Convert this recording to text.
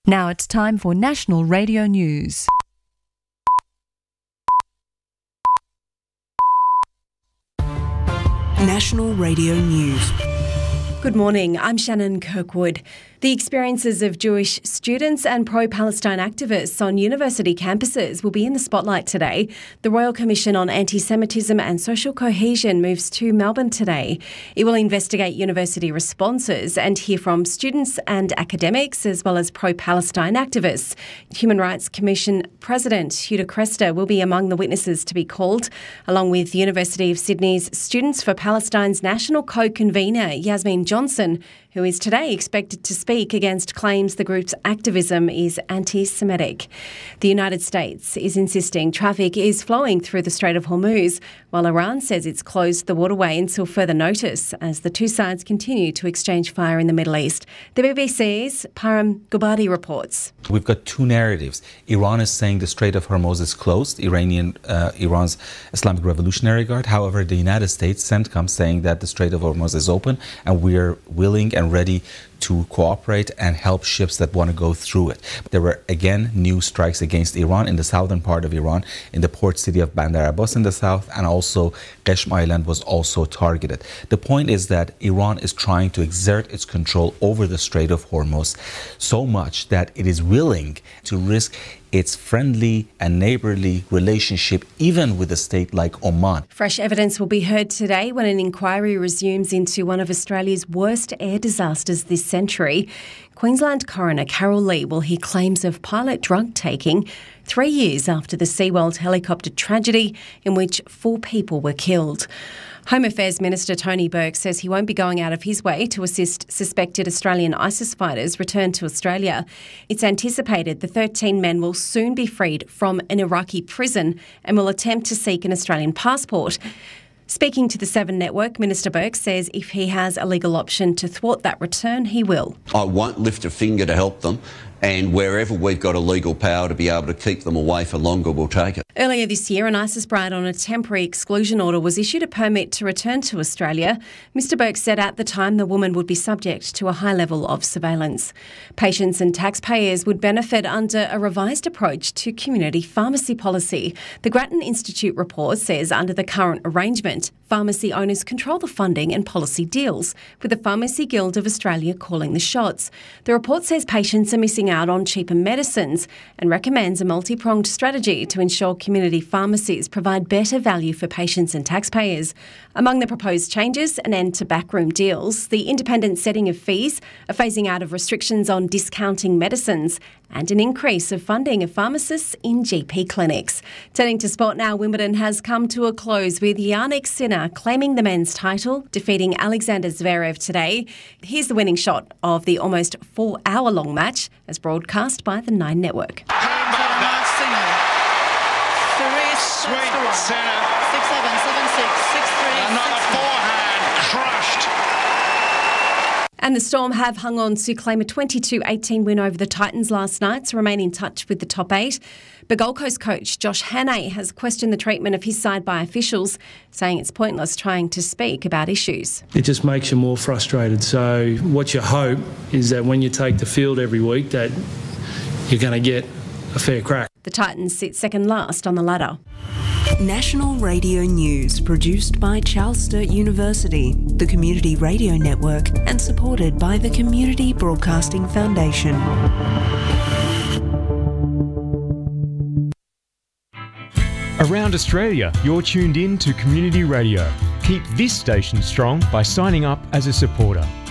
Now it's time for National Radio News. National Radio News. Good morning, I'm Shannon Kirkwood. The experiences of Jewish students and pro-Palestine activists on university campuses will be in the spotlight today. The Royal Commission on Anti-Semitism and Social Cohesion moves to Melbourne today. It will investigate university responses and hear from students and academics as well as pro-Palestine activists. Human Rights Commission President Huda Cresta will be among the witnesses to be called, along with the University of Sydney's Students for Palestine's national co-convener Yasmin Johnson, who is today expected to speak against claims the group's activism is anti-Semitic. The United States is insisting traffic is flowing through the Strait of Hormuz, while Iran says it's closed the waterway until further notice as the two sides continue to exchange fire in the Middle East. The BBC's Param Gubadi reports. We've got two narratives. Iran is saying the Strait of Hormuz is closed, Iran's Islamic Revolutionary Guard. However, the United States, CENTCOM, saying that the Strait of Hormuz is open and we're willing and ready to cooperate and help ships that want to go through it. There were again new strikes against Iran in the southern part of Iran, in the port city of Bandar Abbas in the south, and also Qeshm Island was also targeted. The point is that Iran is trying to exert its control over the Strait of Hormuz so much that it is willing to risk its friendly and neighborly relationship, even with a state like Oman. Fresh evidence will be heard today when an inquiry resumes into one of Australia's worst air disasters this century. Queensland coroner Carol Lee will hear claims of pilot drug taking 3 years after the SeaWorld helicopter tragedy in which 4 people were killed. Home Affairs Minister Tony Burke says he won't be going out of his way to assist suspected Australian ISIS fighters return to Australia. It's anticipated the 13 men will soon be freed from an Iraqi prison and will attempt to seek an Australian passport. Speaking to the 7 Network, Minister Burke says if he has a legal option to thwart that return, he will. I won't lift a finger to help them, and wherever we've got a legal power to be able to keep them away for longer, we'll take it. Earlier this year, an ISIS bride on a temporary exclusion order was issued a permit to return to Australia. Mr Burke said at the time the woman would be subject to a high level of surveillance. Patients and taxpayers would benefit under a revised approach to community pharmacy policy. The Grattan Institute report says under the current arrangement, pharmacy owners control the funding and policy deals, with the Pharmacy Guild of Australia calling the shots. The report says patients are missing out on cheaper medicines and recommends a multi-pronged strategy to ensure community pharmacies provide better value for patients and taxpayers. Among the proposed changes, an end to backroom deals, the independent setting of fees, a phasing out of restrictions on discounting medicines, and an increase of funding of pharmacists in GP clinics. Turning to sport now, Wimbledon has come to a close with Jannik Sinner claiming the men's title, defeating Alexander Zverev today. Here's the winning shot of the almost 4-hour-long match, as broadcast by the Nine Network. Sweet Sinner. 6-7, 7-6, 6-3. Another forehand crushed. And the Storm have hung on to claim a 22-18 win over the Titans last night to remain in touch with the top 8. But Gold Coast coach Josh Hannay has questioned the treatment of his side by officials, saying it's pointless trying to speak about issues. It just makes you more frustrated. So what you hope is that when you take the field every week that you're going to get a fair crack. The Titans sit second last on the ladder. National Radio News, produced by Charles Sturt University, the Community Radio Network, and supported by the Community Broadcasting Foundation. Around Australia, you're tuned in to Community Radio. Keep this station strong by signing up as a supporter.